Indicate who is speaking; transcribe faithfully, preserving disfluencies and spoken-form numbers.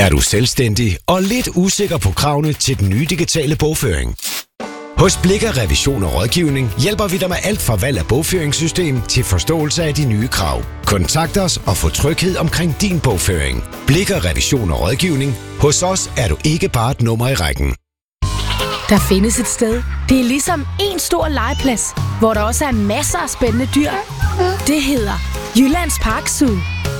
Speaker 1: Er du selvstændig og lidt usikker på kravene til den nye digitale bogføring? Hos Blikker Revision og Rådgivning hjælper vi dig med alt fra valg af bogføringssystem til forståelse af de nye krav. Kontakt os og få tryghed omkring din bogføring. Blikker Revision og Rådgivning. Hos os er du ikke bare et nummer i rækken.
Speaker 2: Der findes et sted. Det er ligesom en stor legeplads, hvor der også er masser af spændende dyr. Det hedder Jyllands Park Zoo.